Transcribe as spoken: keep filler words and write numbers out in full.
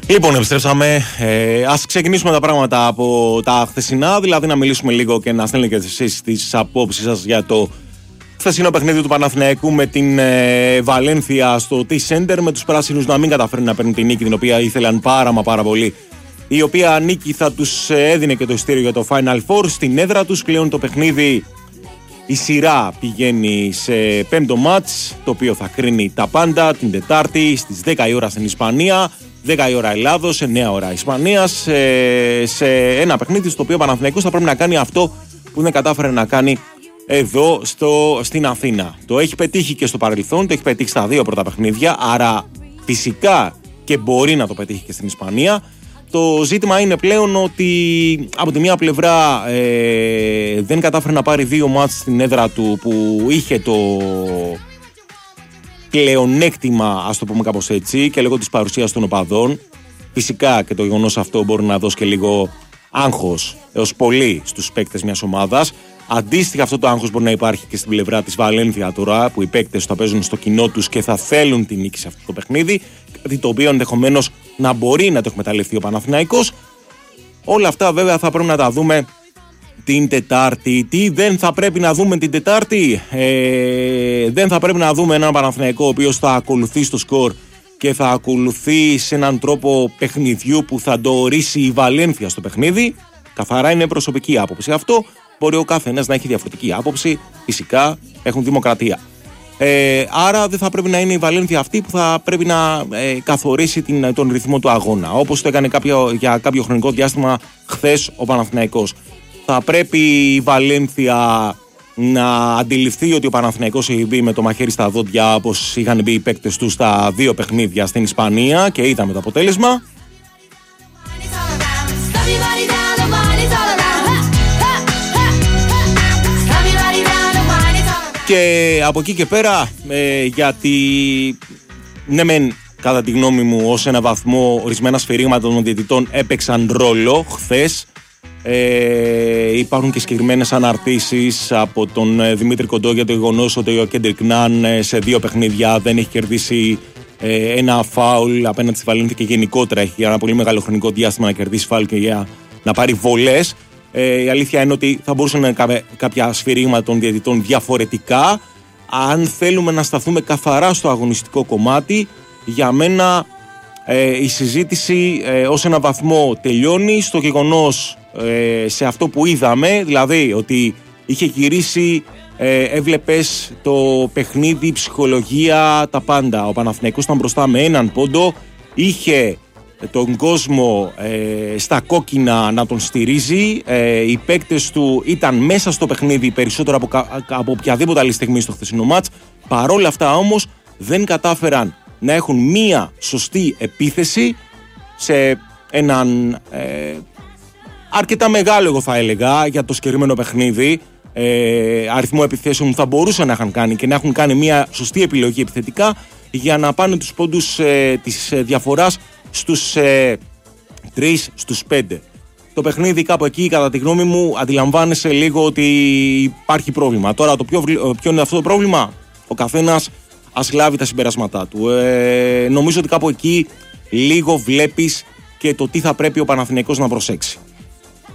Λοιπόν, επιστρέψαμε. Ε, ας ξεκινήσουμε τα πράγματα από τα χθεσινά, δηλαδή να μιλήσουμε λίγο και να στέλνετε και εσείς τις απόψεις σας για το χθεσινό παιχνίδι του Παναθηναϊκού με την ε, Βαλένθια στο T-Center, με τους πράσινους να μην καταφέρουν να παίρνουν την νίκη την οποία ήθελαν πάρα μα πάρα πολύ. Η οποία νίκη θα τους έδινε και το ειστήριο για το Final Four στην έδρα τους. Πλέον το παιχνίδι, η σειρά πηγαίνει σε πέμπτο μάτς, το οποίο θα κρίνει τα πάντα την Τετάρτη στις δέκα η ώρα στην Ισπανία, δέκα η ώρα Ελλάδος, εννέα ώρα Ισπανίας, σε, σε ένα παιχνίδι στο οποίο ο Παναθηναϊκός θα πρέπει να κάνει αυτό που δεν κατάφερε να κάνει εδώ στο, στην Αθήνα. Το έχει πετύχει και στο παρελθόν, το έχει πετύχει στα δύο πρώτα παιχνίδια, άρα φυσικά και μπορεί να το πετύχει και στην Ισπανία. Το ζήτημα είναι πλέον ότι από τη μία πλευρά ε, δεν κατάφερε να πάρει δύο μάτς στην έδρα του που είχε το πλεονέκτημα, ας το πούμε κάπως έτσι, και λόγω της παρουσίας των οπαδών. Φυσικά και το γεγονός αυτό μπορεί να δώσει και λίγο άγχος έως πολύ στους παίκτες μιας ομάδας. Αντίστοιχα, αυτό το άγχος μπορεί να υπάρχει και στην πλευρά της Βαλένθια τώρα, που οι παίκτες θα παίζουν στο κοινό τους και θα θέλουν την νίκη σε αυτό το παιχνίδι, κάτι το οποίο ενδεχομένως να μπορεί να το εκμεταλλευτεί ο Παναθηναϊκός. Όλα αυτά βέβαια θα πρέπει να τα δούμε την Τετάρτη. Τι δεν θα πρέπει να δούμε την Τετάρτη? Ε, δεν θα πρέπει να δούμε έναν Παναθηναϊκό ο οποίος θα ακολουθεί στο σκορ και θα ακολουθεί σε έναν τρόπο παιχνιδιού που θα το ορίσει η Βαλένθια στο παιχνίδι. Καθαρά είναι προσωπική άποψη αυτό. Μπορεί ο καθένας να έχει διαφορετική άποψη. Φυσικά έχουν δημοκρατία. Ε, άρα δεν θα πρέπει να είναι η Βαλένθια αυτή που θα πρέπει να ε, καθορίσει την, τον ρυθμό του αγώνα, όπως το έκανε κάποιο, για κάποιο χρονικό διάστημα χθες ο Παναθηναϊκός. Θα πρέπει η Βαλένθια να αντιληφθεί ότι ο Παναθηναϊκός έχει μπει με το μαχαίρι στα δόντια, όπως είχαν μπει οι παίκτες του στα δύο παιχνίδια στην Ισπανία και είδαμε το αποτέλεσμα. Και από εκεί και πέρα, ε, γιατί ναι μεν κατά τη γνώμη μου ως ένα βαθμό ορισμένα σφυρίγματα των διαιτητών έπαιξαν ρόλο χθες, ε, υπάρχουν και συγκεκριμένες αναρτήσεις από τον ε, Δημήτρη Κοντό για το γεγονός ότι ο Κέντρικ Ναν ε, σε δύο παιχνίδια δεν έχει κερδίσει ε, ένα φάουλ απέναντι στη Βαλένθια και γενικότερα έχει για ένα πολύ μεγάλο χρονικό διάστημα να κερδίσει φάουλ και για να πάρει βολές. Ε, η αλήθεια είναι ότι θα μπορούσαν να είναι κάποια σφυρίγματα των διαιτητών διαφορετικά. Αν θέλουμε να σταθούμε καθαρά στο αγωνιστικό κομμάτι, για μένα ε, η συζήτηση ε, ως ένα βαθμό τελειώνει στο γεγονός ε, σε αυτό που είδαμε, δηλαδή ότι είχε γυρίσει, ε, έβλεπες το παιχνίδι, ψυχολογία, τα πάντα. Ο Παναθηναϊκός ήταν μπροστά με έναν πόντο, είχε τον κόσμο ε, στα κόκκινα να τον στηρίζει, ε, οι παίκτες του ήταν μέσα στο παιχνίδι περισσότερο από, από οποιαδήποτε άλλη στιγμή στο χθεσινό μάτς. Παρόλα αυτά όμως δεν κατάφεραν να έχουν μία σωστή επίθεση σε έναν ε, αρκετά μεγάλο, εγώ θα έλεγα, για το συγκεκριμένο παιχνίδι, ε, αριθμό επιθέσεων που θα μπορούσαν να είχαν κάνει και να έχουν κάνει μία σωστή επιλογή επιθετικά για να πάνε τους πόντους ε, της ε, διαφοράς στους ε, τρεις, στους πέντε. Το παιχνίδι κάπου εκεί, κατά τη γνώμη μου, αντιλαμβάνεσαι λίγο ότι υπάρχει πρόβλημα. Τώρα το ποιο, ποιο είναι αυτό το πρόβλημα? Ο καθένας ας λάβει τα συμπεράσματά του. Ε, νομίζω ότι κάπου εκεί λίγο βλέπεις και το τι θα πρέπει ο Παναθηναϊκός να προσέξει.